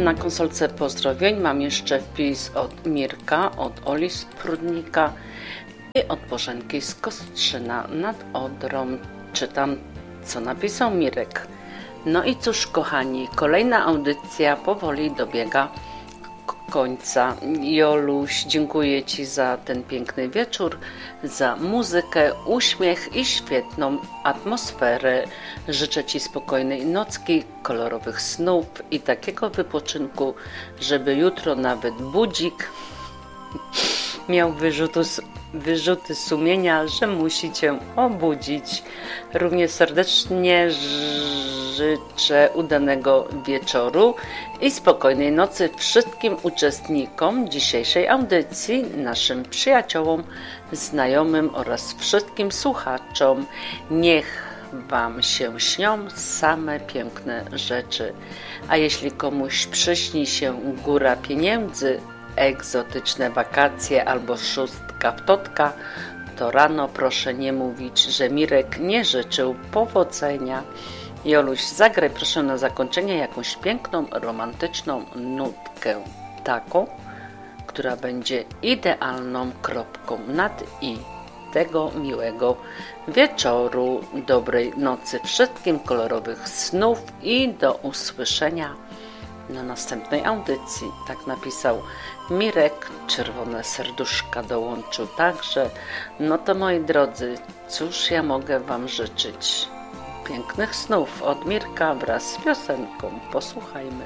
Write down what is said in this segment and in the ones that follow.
Na konsolce pozdrowień mam jeszcze wpis od Mirka, od Oli z Prudnika i od Bożenki z Kostrzyna nad Odrą. Czytam, co napisał Mirek. No i cóż, kochani, kolejna audycja powoli dobiega końca. Joluś, dziękuję Ci za ten piękny wieczór, za muzykę, uśmiech i świetną atmosferę. Życzę Ci spokojnej nocki, kolorowych snów i takiego wypoczynku, żeby jutro nawet budzik miał wyrzuty sumienia, że musi Cię obudzić. Równie serdecznie życzę udanego wieczoru i spokojnej nocy wszystkim uczestnikom dzisiejszej audycji, naszym przyjaciołom, znajomym oraz wszystkim słuchaczom. Niech Wam się śnią same piękne rzeczy. A jeśli komuś przyśni się góra pieniędzy, egzotyczne wakacje albo szóstka w totka, to rano proszę nie mówić, że Mirek nie życzył powodzenia. Joluś, zagraj proszę na zakończenie jakąś piękną, romantyczną nutkę, taką, która będzie idealną kropką nad i tego miłego wieczoru. Dobrej nocy wszystkim, kolorowych snów i do usłyszenia na następnej audycji. Tak napisał Mirek, czerwone serduszka dołączył także. No to moi drodzy, cóż ja mogę Wam życzyć? Pięknych snów od Mirka wraz z piosenką. Posłuchajmy.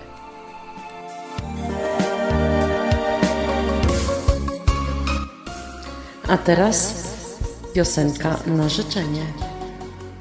A teraz piosenka na życzenie.